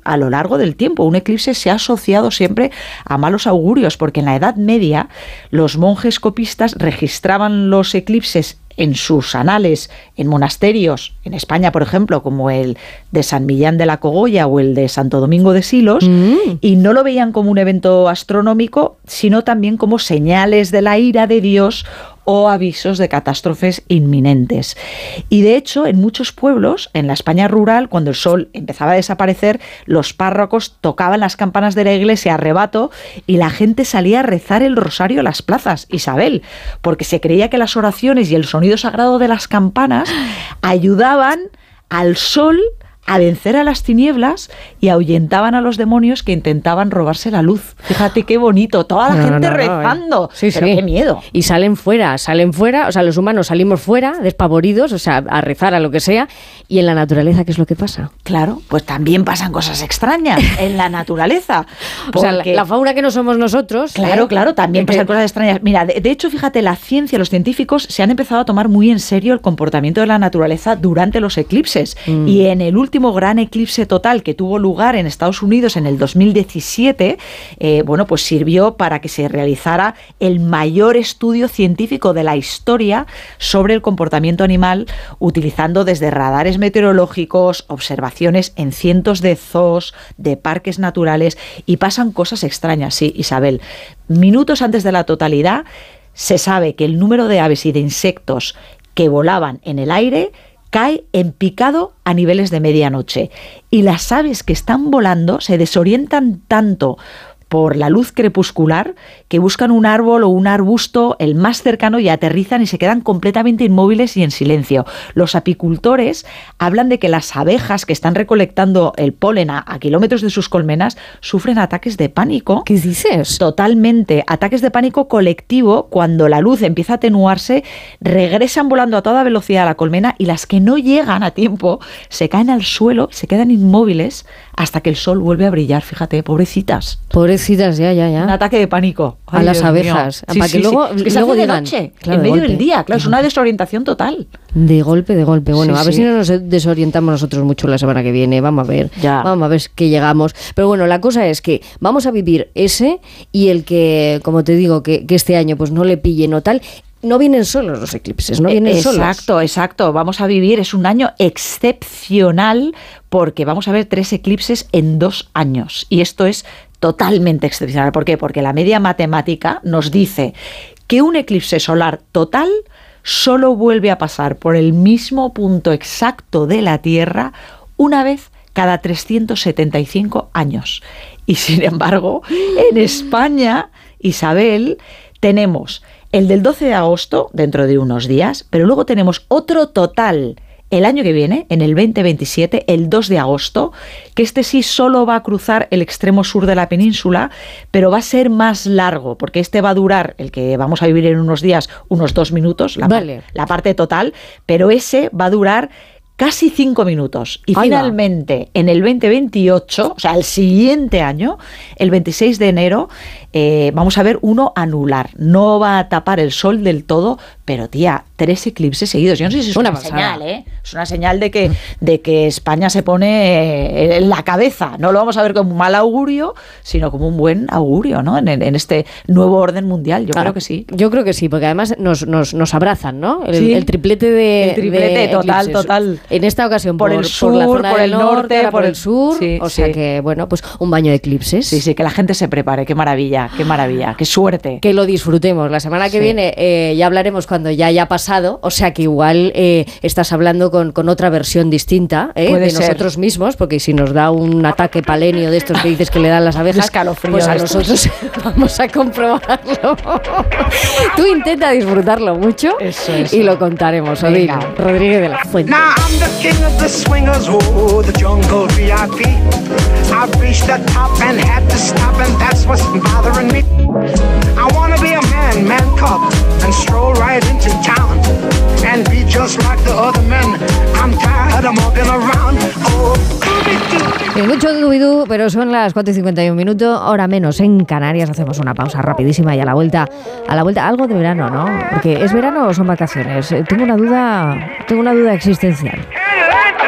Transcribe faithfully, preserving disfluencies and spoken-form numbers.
a lo largo del tiempo. Un eclipse se ha asociado siempre a malos augurios, porque en la Edad Media los monjes copistas registraban los eclipses en sus anales, en monasterios, en España, por ejemplo, como el de San Millán de la Cogolla o el de Santo Domingo de Silos, mm. y no lo veían como un evento astronómico, sino también como señales de la ira de Dios o avisos de catástrofes inminentes. Y de hecho, en muchos pueblos, en la España rural, cuando el sol empezaba a desaparecer, los párrocos tocaban las campanas de la iglesia a rebato y la gente salía a rezar el rosario a las plazas, Isabel, porque se creía que las oraciones y el sonido sagrado de las campanas ayudaban al sol a vencer a las tinieblas y ahuyentaban a los demonios que intentaban robarse la luz. Fíjate qué bonito, toda la no, gente no, no, rezando. No, eh. sí, pero sí. Qué miedo. Y salen fuera, salen fuera, o sea, los humanos salimos fuera, despavoridos, o sea, a rezar a lo que sea. ¿Y en la naturaleza qué es lo que pasa? Claro, pues también pasan cosas extrañas en la naturaleza. O sea, la, la fauna que no somos nosotros. Claro, ¿eh? claro, también pasan cosas extrañas. Mira, de, de hecho, fíjate, la ciencia, los científicos se han empezado a tomar muy en serio el comportamiento de la naturaleza durante los eclipses. Mm. Y en el último gran eclipse total que tuvo lugar en Estados Unidos en el dos mil diecisiete, eh, bueno, pues sirvió para que se realizara el mayor estudio científico de la historia sobre el comportamiento animal, utilizando desde radares meteorológicos, observaciones en cientos de zoos, de parques naturales, y pasan cosas extrañas, sí, Isabel. Minutos antes de la totalidad, se sabe que el número de aves y de insectos que volaban en el aire cae en picado a niveles de medianoche. Y las aves que están volando se desorientan tanto por la luz crepuscular que buscan un árbol o un arbusto el más cercano y aterrizan y se quedan completamente inmóviles y en silencio. Los apicultores hablan de que las abejas que están recolectando el polen a, a kilómetros de sus colmenas sufren ataques de pánico. ¿Qué dices? Totalmente. Ataques de pánico colectivo cuando la luz empieza a atenuarse, regresan volando a toda velocidad a la colmena y las que no llegan a tiempo se caen al suelo, se quedan inmóviles hasta que el sol vuelve a brillar. Fíjate, pobrecitas. Pobrecitas, ya, ya, ya. Un ataque de pánico. Ay, a las Dios abejas. Sí, para sí, que luego, sí. Es que luego se hace digan, de noche, claro, en medio golpe. del día. Claro, es una desorientación total. De golpe, de golpe. Bueno, sí, a ver sí. si no nos desorientamos nosotros mucho la semana que viene. Vamos a ver. Ya. Vamos a ver que llegamos. Pero bueno, la cosa es que vamos a vivir ese y el que, como te digo, que, que este año pues no le pille no tal. No vienen solos los eclipses, no vienen exacto, solos. Exacto, exacto. Vamos a vivir, es un año excepcional porque vamos a ver tres eclipses en dos años. Y esto es totalmente excepcional. ¿Por qué? Porque la media matemática nos dice que un eclipse solar total solo vuelve a pasar por el mismo punto exacto de la Tierra una vez cada trescientos setenta y cinco años. Y sin embargo, en España, Isabel, tenemos el del doce de agosto, dentro de unos días, pero luego tenemos otro total el año que viene, en el veinte veintisiete, el dos de agosto, que este sí solo va a cruzar el extremo sur de la península, pero va a ser más largo, porque este va a durar, el que vamos a vivir en unos días, unos dos minutos, la, vale. la parte total, pero ese va a durar casi cinco minutos. Y Ahí finalmente, va. En el veinte veintiocho, o sea, el siguiente año, el veintiséis de enero, eh, vamos a ver uno anular. No va a tapar el sol del todo, pero tía, tres eclipses seguidos. Yo no sé si es una, una señal, ¿eh? Es una señal de que, de que España se pone en la cabeza. No lo vamos a ver como un mal augurio, sino como un buen augurio, ¿no? En, en este nuevo orden mundial. Yo ah, creo que sí. Yo creo que sí, porque además nos, nos, nos abrazan, ¿no? El, sí. el triplete de El triplete, de total, eclipses. total. En esta ocasión por, por el sur, por la zona por del el norte, norte, por el sur. Sí, o sea sí. que, bueno, pues un baño de eclipses. Sí, sí, que la gente se prepare. Qué maravilla, qué maravilla, qué suerte. Que lo disfrutemos. La semana que sí. viene eh, ya hablaremos cuando ya haya pasado. O sea que igual eh, estás hablando con, con otra versión distinta eh, de ser. nosotros mismos, porque si nos da un ataque palenio de estos que dices que le dan las abejas, pues a nosotros vamos a comprobarlo. Tú intenta disfrutarlo mucho eso, eso. y lo contaremos. Odile Rodríguez de la Fuente. Now I'm the king of the swingers, oh, the jungle V I P. I've reached the top and had to stop, and that's what's bothering me. I wanna be a man, man cub, and stroll right into town, and be just like the other men. I'm tired of walking around. Oh, Y mucho dubidú, pero son las cuatro y cincuenta y un minutos, hora menos en Canarias. Hacemos una pausa rapidísima y a la vuelta, a la vuelta, algo de verano, ¿no? Porque ¿es verano o son vacaciones? Tengo una duda, tengo una duda existencial.